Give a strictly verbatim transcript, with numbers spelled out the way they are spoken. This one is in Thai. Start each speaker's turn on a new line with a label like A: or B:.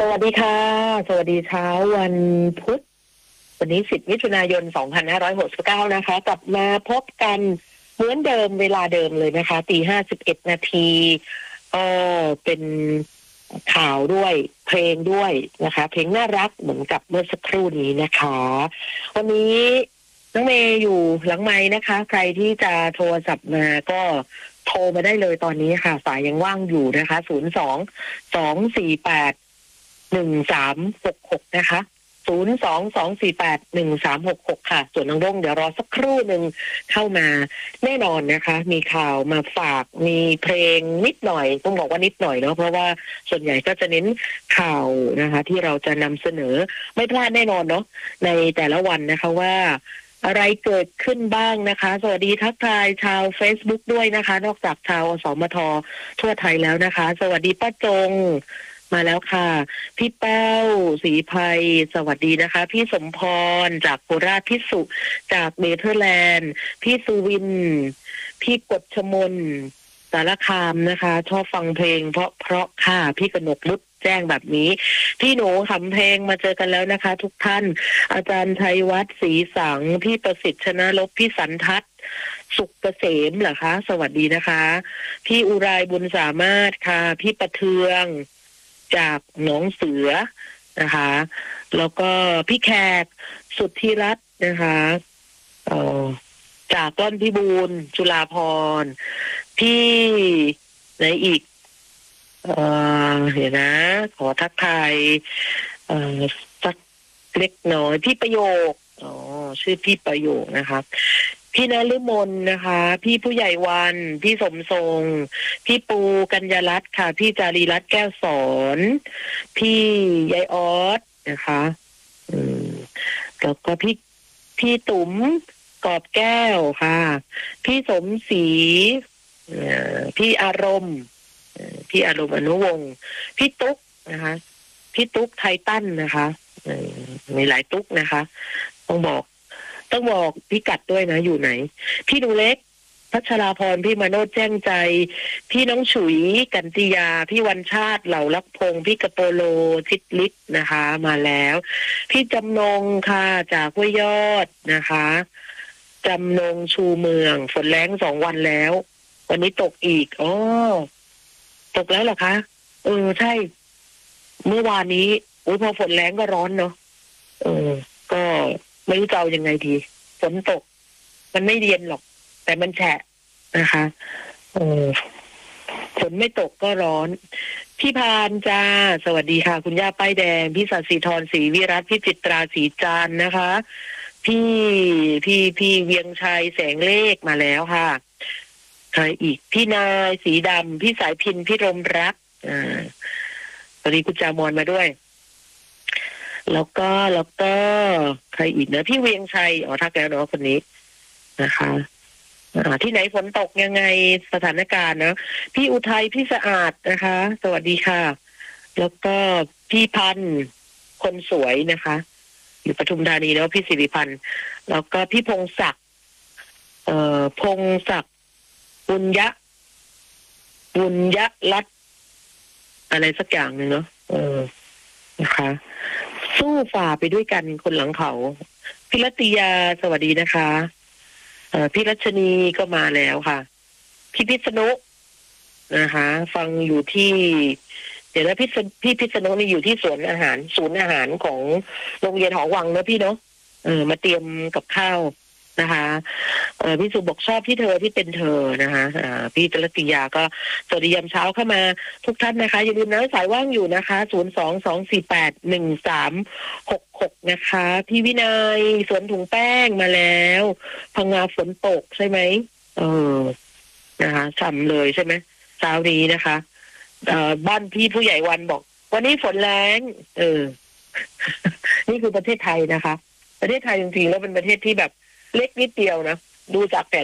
A: วัสดีค่ะสวัสดีเช้าวันพุธวันนี้สิบมิถุนายนสองพันห้าร้อยหกสิบเก้านะคะกลับมาพบกันเหมือนเดิมเวลาเดิมเลยนะคะตีห้าสิบเอ็ดนาทีเออเป็นข่าวด้วยเพลงด้วยนะคะเพลงน่ารักเหมือนกับเมื่อสักครู่นี้นะคะวันนี้น้องเมย์อยู่หลังไมค์นะคะใครที่จะโทรศัพท์มาก็โทรมาได้เลยตอนนี้ค่ะสายยังว่างอยู่นะคะศูนย์สองสองสี่แปดหนึ่งสามหกหกนะคะศูนย์สองสองสี่แปดหนึ่งสามหกหกค่ะส่วนน้องร่งเดี๋ยวรอสักครู่หนึ่งเข้ามาแน่นอนนะคะมีข่าวมาฝากมีเพลงนิดหน่อยต้องบอกว่านิดหน่อยเนาะเพราะว่าส่วนใหญ่ก็จะเน้นข่าวนะคะที่เราจะนำเสนอไม่พลาดแน่นอนเนาะในแต่ละวันนะคะว่าอะไรเกิดขึ้นบ้างนะคะสวัสดีทักทายชาว Facebook ด้วยนะคะนอกจากชาวสมททั่วไทยแล้วนะคะสวัสดีป้าจงมาแล้วค่ะพี่แป้วศรีภัยสวัสดีนะคะพี่สมพรจากโคราชพี่สุจากเนเธอร์แลนด์พี่สุวินพี่กฎชมนสารคามนะคะชอบฟังเพลงเพราะเพราะค่ะพี่กนกนุชแจ้งแบบนี้พี่หนูขำเพลงมาเจอกันแล้วนะคะทุกท่านอาจารย์ชัยวัฒน์ศรีสังพี่ประสิทธิ์ชนะลบพี่สันทัศน์สุขเกษมเหรอคะสวัสดีนะคะพี่อุไรบุญสามารถค่ะพี่ประเทืองจากหนองเสือนะคะแล้วก็พี่แขกสุทธิรัตน์นะคะเอ่อจากต้นพิบูลจุฬาภรณ์พี่ไหนอีกเอ่อเดี๋ยวนะขอทักทายเอ่อสักเล็กน้อยพี่ประโยคอ๋อชื่อพี่ประโยคนะคะพี่นฤมลนะคะพี่ผู้ใหญ่วันพี่สมทรงพี่ปูกัญญารัตน์ค่ะพี่จารีรัตน์แก้วสอนพี่ยายออสนะคะอืมแล้วก็พี่พี่ตุ๋มกอบแก้วค่ะพี่สมศรีพี่อารมณ์พี่อารมณ์อนุวงศ์พี่ตุ๊กนะคะพี่ตุ๊กไททันนะคะมีหลายตุ๊กนะคะต้องบอกต้องบอกพี่กัดด้วยนะอยู่ไหนพี่หนูเล็กพัชราพรพี่มโนจแจ้งใจพี่น้องฉุยกันติยาพี่วันชาติเหล่าลักพงศ์พี่กระโปโลทิดลิศนะคะมาแล้วพี่จำนงค่ะจากห้วยยอดนะคะจำนงชูเมืองฝนแรงสองวันแล้ววันนี้ตกอีกอ๋อตกแล้วเหรอคะเออใช่เมื่อวานนี้โอ้ยพอฝนแรงก็ร้อนเนาะเออก็ไม่รู้จะเอายังไงดีฝนตกมันไม่เย็นหรอกแต่มันแฉะนะคะเออฝนไม่ตกก็ร้อนพี่พานจ้าสวัสดีค่ะคุณย่าป้ายแดงพี่สัตย์ศรีธรศรีวิรัตพี่จิตราศรีจานนะคะพี่พี่พี่เวียงชัยแสงเลขมาแล้วค่ะใครอีกพี่นายสีดำพี่สายพินพี่รมรักอ่าสวัสดีคุณจามอนมาด้วยแล้วก็แล้วก็ใครอีกนะพี่เวียงชัยอ๋อทักแล้วเนาะคนนี้นะคะอ่าที่ไหนฝนตกยังไงสถานการณ์นะพี่อุทัยพี่สะอาดนะคะสวัสดีค่ะแล้วก็พี่พันธ์คนสวยนะคะอยู่ปทุมธานีแล้วพี่สิริพันธ์แล้วก็พี่พงศักดิ์เอ่อพงศักดิ์บุญยะบุญยะรัตน์อะไรสักอย่างหนึ่งเนาะเออนะคะสู้ฝ่าไปด้วยกันคนหลังเขาพี่รัตยาสวัสดีนะคะเอ่อพี่รัชนีก็มาแล้วค่ะพี่พิษณุนะคะฟังอยู่ที่เดี๋ยวนะพี่พี่พิษณุนี่อยู่ที่สวนอาหารศูนย์อาหารของโรงเรียนหอวังนะพี่เนาะเออมาเตรียมกับข้าวนะคะเออพี่สุบอกชอบที่เธอที่เป็นเธอนะคะอ่าพี่จรติยาก็สวัสดียามเช้าเข้ามาทุกท่านนะคะอย่าลืมนะสายว่างอยู่นะคะศูนย์สองสองสี่แปดหนึ่งสามหกหกนะคะพี่วินัยสวนถุงแป้งมาแล้วพังงาฝนตกใช่ไหมเออนะคะฉ่ำเลยใช่ไหมเช้านี้นะคะเอ่อบ้านพี่ผู้ใหญ่วันบอกวันนี้ฝนแรงเออ นี่คือประเทศไทยนะคะประเทศไทยจริงๆแล้วเป็นประเทศที่แบบเล็กนิดเดียวนะดูจากแผน